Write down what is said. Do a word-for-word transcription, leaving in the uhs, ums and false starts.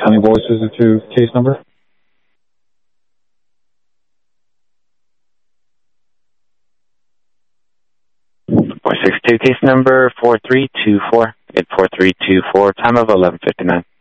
County Voices to case number. four six two, case number four three two four. It's four three two four, time of eleven fifty-nine.